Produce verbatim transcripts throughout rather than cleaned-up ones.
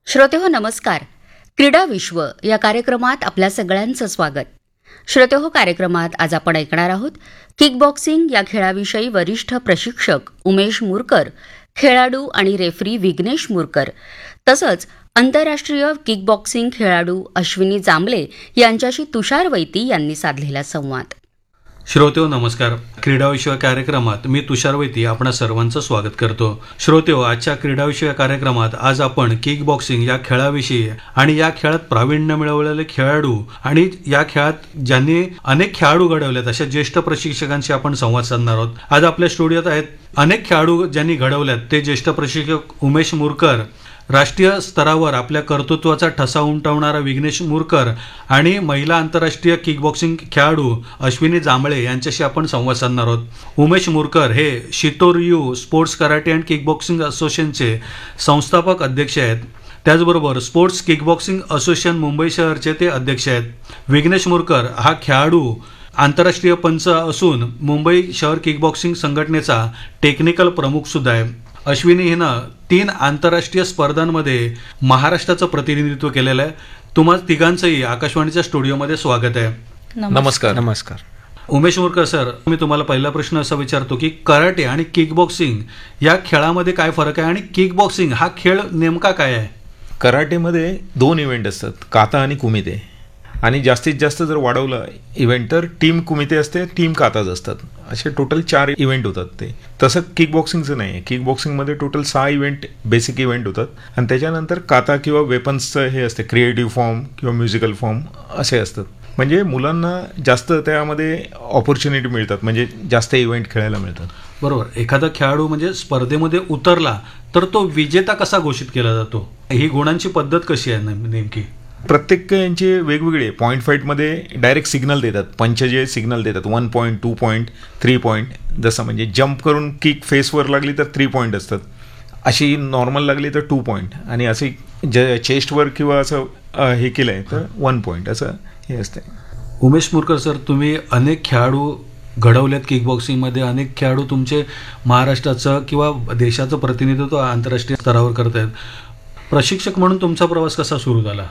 श्रोतेहो नमस्कार. क्रीडा विश्व या कार्यक्रमात आपल्या सगळ्यांचं स्वागत. श्रोतेहो कार्यक्रमात आज आपण ऐकणार आहोत किक बॉक्सिंग या खेळाविषयी वरिष्ठ प्रशिक्षक उमेश मुरकर, खेळाडू आणि रेफरी विघ्नेश मुरकर तसंच आंतरराष्ट्रीय किक बॉक्सिंग खेळाडू अश्विनी जांभळे यांच्याशी तुषार वैती यांनी साधलेला संवाद. श्रोतेहो नमस्कार. क्रीडाविषयी कार्यक्रमात मी तुषार वैती आपणा सर्वांचं स्वागत करतो. श्रोतेहो, आजच्या क्रीडाविषयी कार्यक्रमात आज आपण किक बॉक्सिंग या खेळाविषयी आणि या खेळात प्रावीण्य मिळवलेले खेळाडू आणि या खेळात ज्यांनी अनेक खेळाडू घडवलेत अशा ज्येष्ठ प्रशिक्षकांशी आपण संवाद साधणार आहोत. आज आपल्या स्टुडिओत आहेत अनेक खेळाडू ज्यांनी घडवल्यात ते ज्येष्ठ प्रशिक्षक उमेश मुरकर, राष्ट्रीय स्तरावर आपल्या कर्तृत्वाचा ठसा उमटवणारा विघ्नेश मुरकर आणि महिला आंतरराष्ट्रीय किक बॉक्सिंग खेळाडू अश्विनी जांभळे यांच्याशी आपण संवाद साधणार आहोत. उमेश मुरकर हे शितोर्यू sports karate and kick boxing असोसिएशनचे संस्थापक अध्यक्ष आहेत. त्याचबरोबर sports kick boxing association Mumbai शहरचे ते अध्यक्ष आहेत. विघ्नेश मुरकर हा खेळाडू आंतरराष्ट्रीय पंच असून मुंबई शहर किक बॉक्सिंग संघटनेचा टेक्निकल प्रमुख सुद्धा आहे. अश्विनी हिनं तीन आंतरराष्ट्रीय स्पर्धांमध्ये महाराष्ट्राचं प्रतिनिधित्व केलेलं आहे. तुम्हा तिघांचंही आकाशवाणीच्या स्टुडिओमध्ये स्वागत आहे. नमस्कार. नमस्कार. उमेश मुरकर सर, मी तुम्हाला पहिला प्रश्न असा विचारतो की कराटे आणि किक बॉक्सिंग या खेळामध्ये काय फरक आहे आणि किक बॉक्सिंग हा खेळ नेमका काय आहे? कराटेमध्ये दोन इव्हेंट असतात, काता आणि कुमिते. आणि जास्तीत जास्त जर वाढवलं इव्हेंट तर टीम कुमिते असते, टीम काताज असतात. असे टोटल चार इव्हेंट होतात. ते तसं किक बॉक्सिंगचं नाही आहे. किक बॉक्सिंगमध्ये टोटल सहा इव्हेंट बेसिक इव्हेंट होतात आणि त्याच्यानंतर काता किंवा वेपन्सचं हे असते, क्रिएटिव्ह फॉर्म किंवा म्युझिकल फॉर्म असे असतात. म्हणजे मुलांना जास्त त्यामध्ये ऑपॉर्च्युनिटी मिळतात, म्हणजे जास्त इव्हेंट खेळायला मिळतात. बरोबर. एखादा खेळाडू म्हणजे स्पर्धेमध्ये उतरला तर तो विजेता कसा घोषित केला जातो? ही गुणांची पद्धत कशी आहे नेमकी? प्रत्येक यांचे वेगवेगळे पॉईंट फाईटमध्ये डायरेक्ट सिग्नल देतात. पंच जे सिग्नल देतात one point two point three point. जसं म्हणजे जम्प करून किक फेसवर लागली तर थ्री पॉईंट असतात, अशी नॉर्मल लागली तर टू पॉईंट आणि असे ज चेस्टवर किंवा असं हे केलं आहे तर वन पॉईंट असं हे असतं. उमेश मुरकर सर, तुम्ही अनेक खेळाडू घडवल्यात किक बॉक्सिंगमध्ये. अनेक खेळाडू तुमचे महाराष्ट्राचं किंवा देशाचं प्रतिनिधित्व आंतरराष्ट्रीय स्तरावर करत आहेत. प्रशिक्षक म्हणून तुमचा प्रवास कसा सुरू झाला?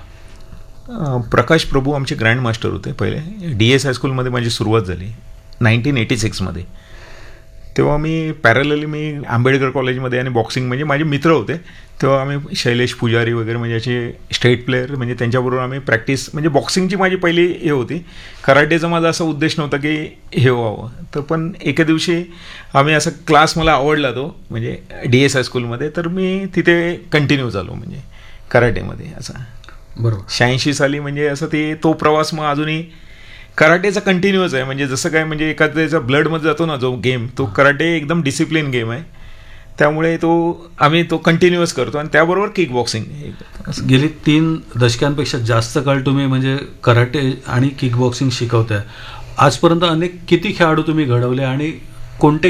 प्रकाश प्रभू आमचे ग्रँड मास्टर होते पहिले. डी एस हायस्कूलमध्ये माझी सुरुवात झाली नाईन्टीन एटी सिक्समध्ये. तेव्हा मी पॅरलली मी आंबेडकर कॉलेजमध्ये आणि बॉक्सिंग म्हणजे माझे मित्र होते. तेव्हा आम्ही शैलेश पुजारी वगैरे म्हणजे असे स्टेट प्लेयर म्हणजे त्यांच्याबरोबर आम्ही प्रॅक्टिस म्हणजे बॉक्सिंगची माझी पहिली हे होती. कराटेचा माझा असा उद्देश नव्हता की हे व्हावं. तर पण एका दिवशी आम्ही असा क्लास मला आवडला तो म्हणजे डी एस हायस्कूलमध्ये, तर मी तिथे कंटिन्यू झालो म्हणजे कराटेमध्ये असा. बरोबर. शहाऐंशी साली म्हणजे असं ते तो प्रवास मग अजूनही कराटेचा कंटिन्यूअस आहे. म्हणजे जसं काय म्हणजे एखाद्याचा ब्लडमध्ये जातो ना जो गेम, तो कराटे एकदम डिसिप्लिन गेम आहे. त्यामुळे तो आम्ही तो कंटिन्यूअस करतो आणि त्याबरोबर किक बॉक्सिंग. गेली तीन दशकांपेक्षा जास्त काळ तुम्ही म्हणजे कराटे आणि किक बॉक्सिंग शिकवताय. आजपर्यंत अनेक किती खेळाडू तुम्ही घडवले आणि कोणते